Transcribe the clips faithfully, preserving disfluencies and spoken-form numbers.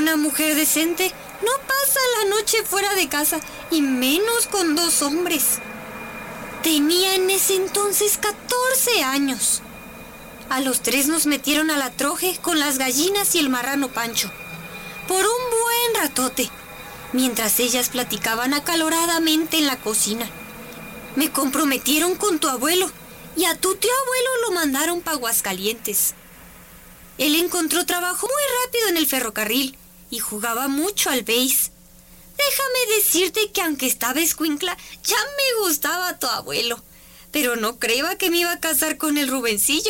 una mujer decente no pasa la noche fuera de casa, y menos con dos hombres. Tenía en ese entonces catorce años. A los tres nos metieron a la troje con las gallinas y el marrano Pancho, por un buen ratote, mientras ellas platicaban acaloradamente en la cocina. Me comprometieron con tu abuelo, y a tu tío abuelo lo mandaron para Aguascalientes. Él encontró trabajo muy rápido en el ferrocarril y jugaba mucho al béis. Déjame decirte que aunque estaba escuincla, ya me gustaba tu abuelo, pero no creía que me iba a casar con el Rubencillo.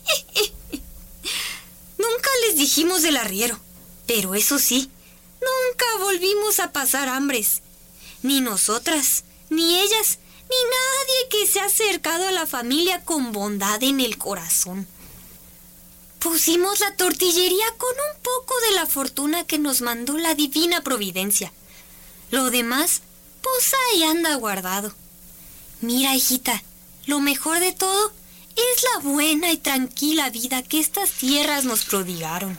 Nunca les dijimos del arriero, pero eso sí, nunca volvimos a pasar hambres. Ni nosotras, ni ellas, ni nadie que se ha acercado a la familia con bondad en el corazón. Pusimos la tortillería con un poco de la fortuna que nos mandó la divina providencia. Lo demás, pues ahí anda guardado. Mira, hijita, lo mejor de todo es la buena y tranquila vida que estas tierras nos prodigaron.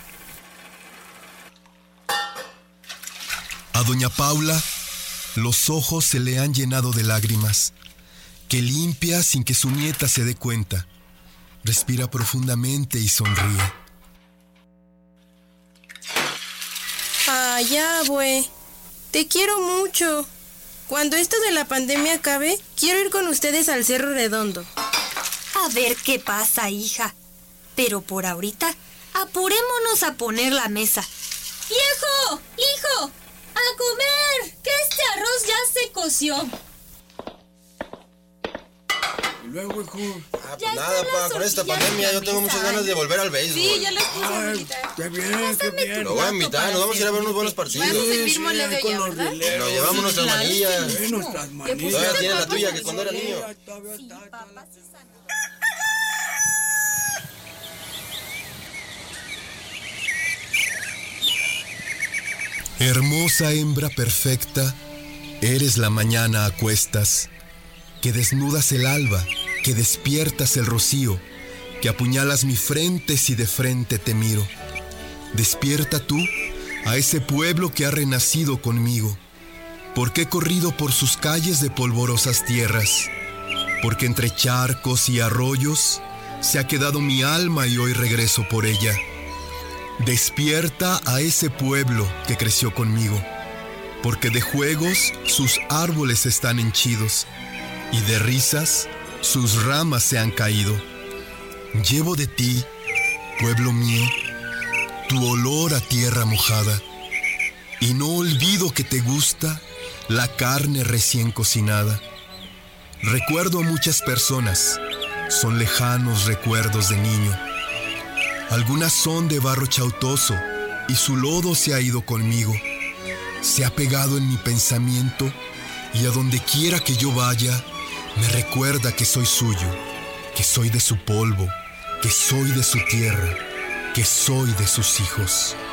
A doña Paula, los ojos se le han llenado de lágrimas, que limpia sin que su nieta se dé cuenta. Respira profundamente y sonríe. Ah, ya, abue. Te quiero mucho. Cuando esto de la pandemia acabe, quiero ir con ustedes al Cerro Redondo. A ver qué pasa, hija. Pero por ahorita, apurémonos a poner la mesa. ¡Viejo! ¡Hijo! ¡A comer! ¡Que este arroz ya se coció! ¿Y luego, hijo? Ah, pues nada, pa, con esta pandemia yo tengo muchas ganas de volver al béisbol. Sí, ya les puse a invitar. ¡Qué bien, qué bien! Lo voy a invitar, nos vamos a ir a ver unos buenos partidos. Vamos a servir Sí, mole de ahí con olla, los ¿verdad? rieleros. Nos llevamos nuestras Claro, manillas. sí. Eh, nuestras manillas. Todavía tiene la tuya que cuando era niño. Todavía está, todavía está. Hermosa hembra perfecta, eres la mañana a cuestas, que desnudas el alba, que despiertas el rocío, que apuñalas mi frente si de frente te miro. Despierta tú a ese pueblo que ha renacido conmigo, porque he corrido por sus calles de polvorosas tierras, porque entre charcos y arroyos se ha quedado mi alma y hoy regreso por ella. Despierta a ese pueblo que creció conmigo, porque de juegos sus árboles están henchidos y de risas sus ramas se han caído. Llevo de ti, pueblo mío, tu olor a tierra mojada, y no olvido que te gusta la carne recién cocinada. Recuerdo a muchas personas, son lejanos recuerdos de niño. Algunas son de barro chautoso y su lodo se ha ido conmigo. Se ha pegado en mi pensamiento y a donde quiera que yo vaya, me recuerda que soy suyo, que soy de su polvo, que soy de su tierra, que soy de sus hijos.